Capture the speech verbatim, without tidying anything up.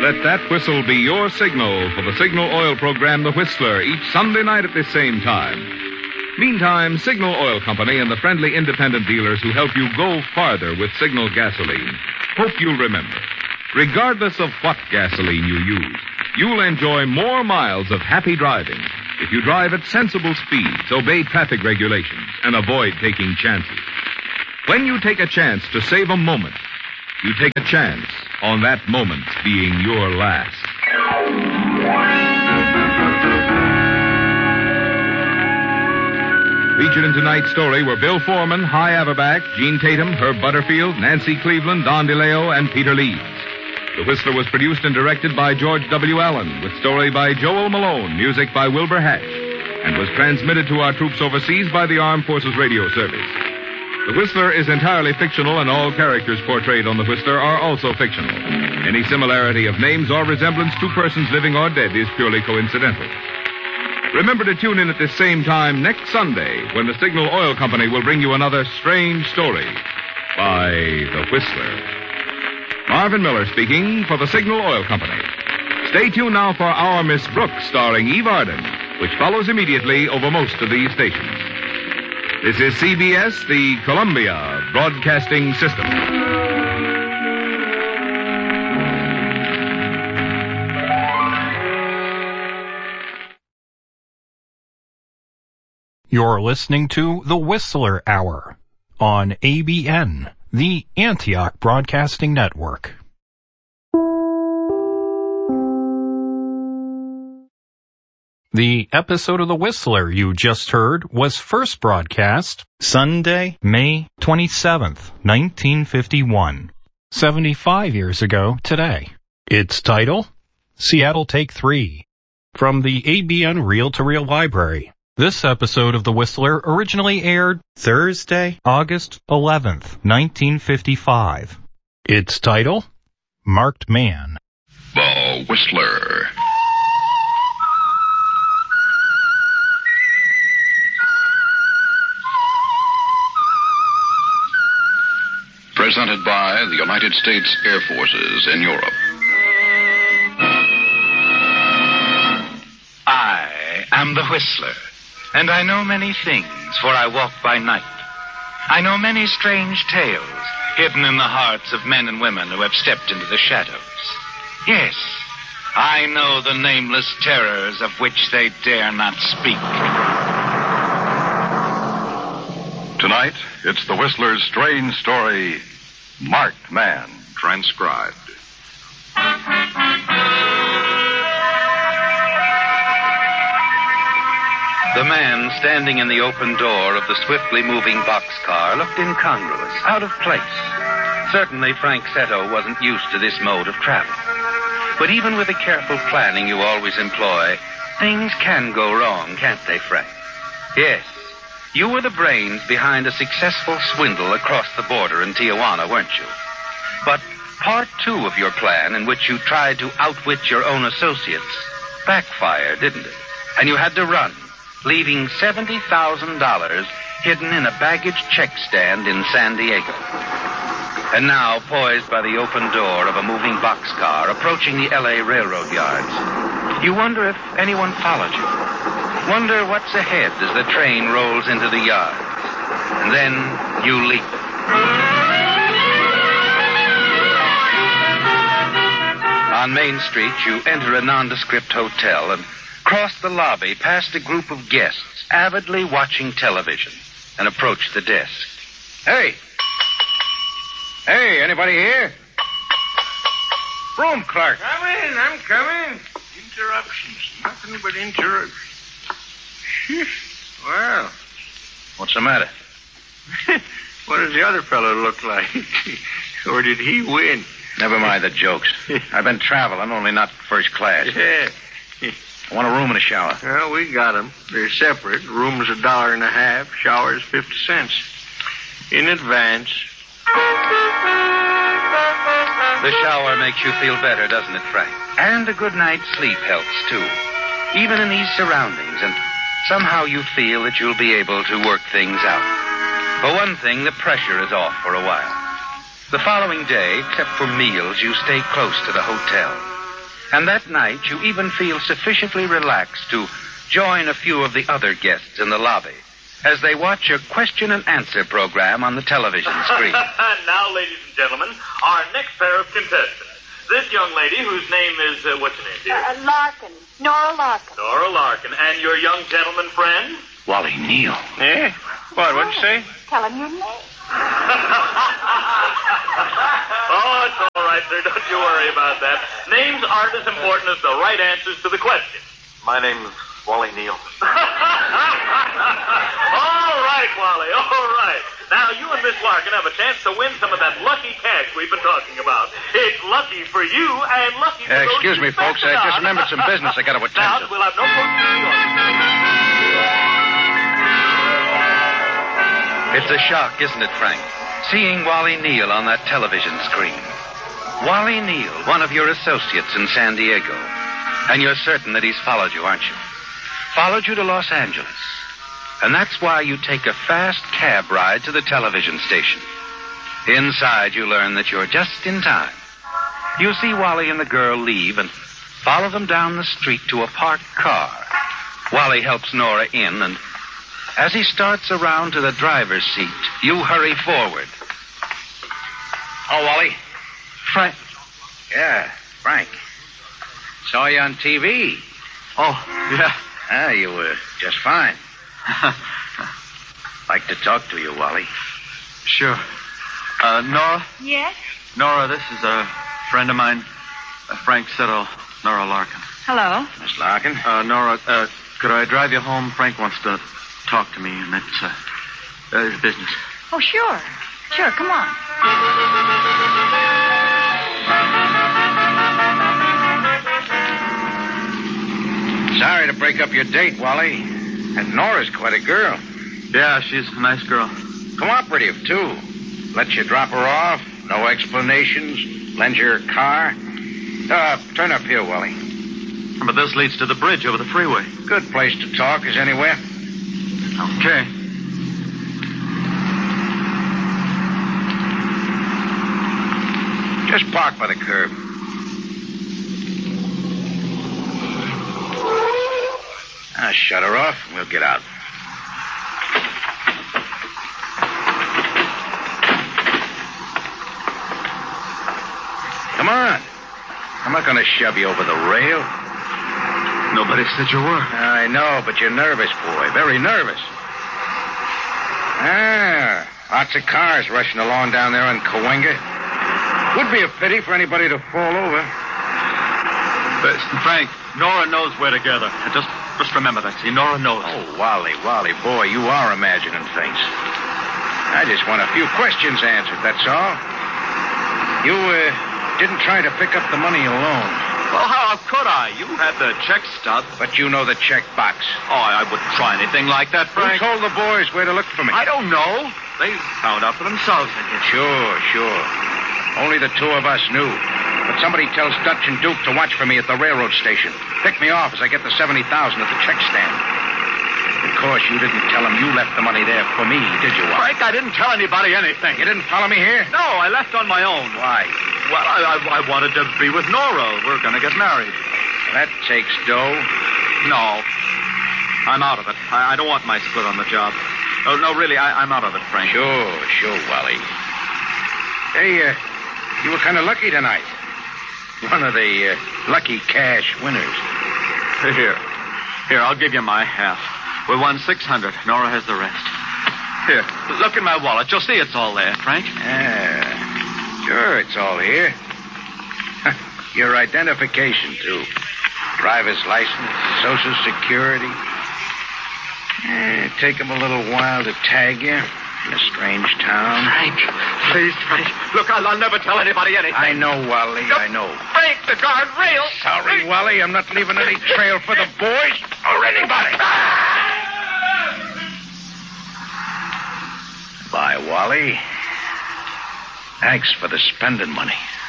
Let that whistle be your signal for the Signal Oil program, The Whistler, each Sunday night at this same time. Meantime, Signal Oil Company and the friendly independent dealers who help you go farther with Signal gasoline hope you'll remember, regardless of what gasoline you use, you'll enjoy more miles of happy driving if you drive at sensible speeds, obey traffic regulations, and avoid taking chances. When you take a chance to save a moment, you take a chance on that moment being your last. Featured in tonight's story were Bill Foreman, Hy Averback, Gene Tatum, Herb Butterfield, Nancy Cleveland, Don DeLeo, and Peter Leeds. The Whistler was produced and directed by George W. Allen, with story by Joel Malone, music by Wilbur Hatch, and was transmitted to our troops overseas by the Armed Forces Radio Service. The Whistler is entirely fictional, and all characters portrayed on The Whistler are also fictional. Any similarity of names or resemblance to persons living or dead is purely coincidental. Remember to tune in at this same time next Sunday when the Signal Oil Company will bring you another strange story by The Whistler. Marvin Miller speaking for the Signal Oil Company. Stay tuned now for Our Miss Brooks, starring Eve Arden, which follows immediately over most of these stations. This is C B S, the Columbia Broadcasting System. You're listening to The Whistler Hour on A B N, the Antioch Broadcasting Network. The episode of The Whistler you just heard was first broadcast Sunday, May twenty-seventh, nineteen fifty-one, seventy-five years ago today. Its title, Seattle Take Three, from the A B N Reel-to-Reel Library. This episode of The Whistler originally aired Thursday, August eleventh, nineteen fifty-five. Its title, Marked Man. The Whistler. Presented by the United States Air Forces in Europe. I am the Whistler, and I know many things, for I walk by night. I know many strange tales hidden in the hearts of men and women who have stepped into the shadows. Yes, I know the nameless terrors of which they dare not speak. Tonight, it's the Whistler's strange story, Marked Man, transcribed. The man standing in the open door of the swiftly moving boxcar looked incongruous, out of place. Certainly Frank Setto wasn't used to this mode of travel. But even with the careful planning you always employ, things can go wrong, can't they, Frank? Yes. You were the brains behind a successful swindle across the border in Tijuana, weren't you? But part two of your plan, in which you tried to outwit your own associates, backfired, didn't it? And you had to run, leaving seventy thousand dollars hidden in a baggage check stand in San Diego. And now, poised by the open door of a moving boxcar approaching the L A railroad yards, you wonder if anyone followed you. Wonder what's ahead as the train rolls into the yard. And then you leap. On Main Street, you enter a nondescript hotel and cross the lobby past a group of guests avidly watching television and approach the desk. Hey! Hey, anybody here? Room clerk. Come in, I'm coming. Interruptions, nothing but interruptions. Well, What's the matter? what does the other fellow look like? Or did he win? Never mind the jokes. I've been traveling, only not first class. Yeah. I want a room and a shower. Well, we got them. They're separate. Room's a dollar and a half. Shower's fifty cents. In advance. The shower makes you feel better, doesn't it, Frank? And a good night's sleep helps, too. Even in these surroundings, and somehow you feel that you'll be able to work things out. For one thing, the pressure is off for a while. The following day, except for meals, you stay close to the hotel. And that night, you even feel sufficiently relaxed to join a few of the other guests in the lobby as they watch a question and answer program on the television screen. Now, ladies and gentlemen, our next pair of contestants. This young lady, whose name is, uh, what's your name, dear? Uh, Larkin. Nora Larkin. Nora Larkin. And your young gentleman friend? Wally Neal. Eh? What, what'd you say? Tell him your name. Oh, it's all right, sir. Don't you worry about that. Names aren't as important as the right answers to the question. My name's Wally Neal. All right, Wally, all right. Now, you and Miss Larkin have a chance to win some of that lucky cash we've been talking about. It's lucky for you and lucky for Uh, those excuse who me, spent folks. it I just on. remembered some business I got to attend Now, to. we'll have no It's a shock, isn't it, Frank? Seeing Wally Neal on that television screen. Wally Neal, one of your associates in San Diego. And you're certain that he's followed you, aren't you? Followed you to Los Angeles. And that's why you take a fast cab ride to the television station. Inside, you learn that you're just in time. You see Wally and the girl leave and follow them down the street to a parked car. Wally helps Nora in, and as he starts around to the driver's seat, you hurry forward. Oh, Wally. Frank. Yeah, Frank. Saw you on T V. Oh, yeah. Ah, you were just fine. Like to talk to you, Wally. Sure. Uh, Nora? Yes? Nora, this is a friend of mine, uh, Frank Settle, Nora Larkin. Hello. Miss Larkin. Uh, Nora, uh, could I drive you home? Frank wants to talk to me, and it's, uh, uh his business. Oh, sure. Sure, come on. Sorry to break up your date, Wally. And Nora's quite a girl. Yeah, she's a nice girl. Cooperative, too. Lets you drop her off. No explanations. Lends you her car. Uh, turn up here, Wally. But this leads to the bridge over the freeway. Good place to talk as anywhere. Okay. Just park by the curb. Now shut her off and we'll get out. Come on. I'm not going to shove you over the rail. Nobody said you were. I know, but you're nervous, boy. Very nervous. Ah, lots of cars rushing along down there on Cahuenga. Would be a pity for anybody to fall over. But, Frank, Nora knows we're together. Just, just remember that. See, Nora knows. Oh, Wally, Wally, boy, you are imagining things. I just want a few questions answered, that's all. You, uh, didn't try to pick up the money alone. Well, how could I? You had the check stub. But you know the check box. Oh, I wouldn't try anything like that, Frank. Who told the boys where to look for me? I don't know. They found out for themselves, I guess. Sure, sure. Only the two of us knew. But somebody tells Dutch and Duke to watch for me at the railroad station. Pick me off as I get the seventy thousand at the check stand. Of course, you didn't tell them you left the money there for me, did you, Wally? Frank, I didn't tell anybody anything. You didn't follow me here? No, I left on my own. Why? Well, I, I, I wanted to be with Nora. We're going to get married. That takes dough. No. I'm out of it. I, I don't want my split on the job. Oh, no, really, I, I'm out of it, Frank. Sure, sure, Wally. Hey, uh, you were kind of lucky tonight. One of the uh, lucky cash winners. Here. Here, I'll give you my half. We won six hundred. Nora has the rest. Here, look in my wallet. You'll see it's all there, Frank. Yeah. Sure, it's all here. Your identification, too. Driver's license, Social Security. Eh, take them a little while to tag you in a strange town. Frank, please, Frank. Look, I'll, I'll never tell anybody anything. I know, Wally, No, I know. Frank, the guard rail. Sorry, Wally, I'm not leaving any trail for the boys or anybody. Bye, Wally. Thanks for the spending money.